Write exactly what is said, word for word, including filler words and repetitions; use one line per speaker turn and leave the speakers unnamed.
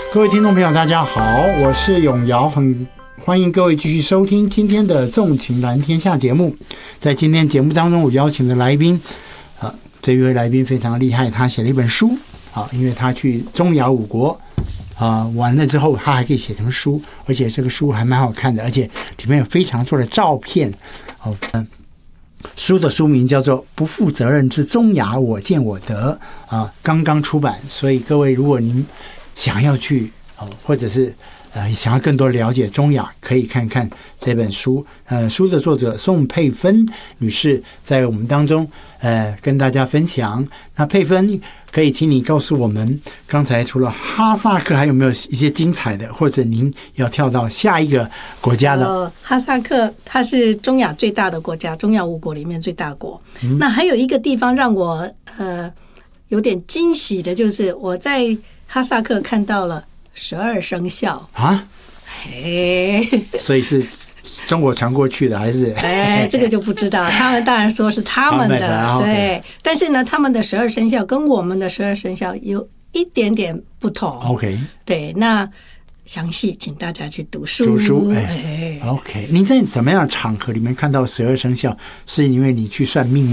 各位听众朋友大家好，我是永尧，很欢迎各位继续收听今天的纵情蓝天下节目。在今天节目当中，我邀请的来宾啊，这一位来宾非常厉害，他写了一本书啊，因为他去中亚五国啊完了之后，他还可以写成书，而且这个书还蛮好看的，而且里面有非常多的照片。哦，嗯，书的书名叫做《不负责任之中亚我见我得》啊，刚刚出版，所以各位如果您想要去哦，或者是呃想要更多了解中亚，可以看看这本书。呃，书的作者宋佩芬女士在我们当中呃跟大家分享。那佩芬，可以请你告诉我们，刚才除了哈萨克，还有没有一些精彩的，或者您要跳到下一个国家的？
呃，哈萨克它是中亚最大的国家，中亚五国里面最大国。嗯、那还有一个地方让我呃有点惊喜的，就是我在哈萨克看到了十二生肖
啊，
嘿，
所以是中国传过去的还是？
哎，这个就不知道。他们当然说是他们的，
的
对。但是呢，他们的十二生肖跟我们的十二生肖有一点点不同。
OK，
对，那详细请大家去读书。
读书，哎 ，OK。您在什么样的场合里面看到十二生肖？是因为你去算命吗？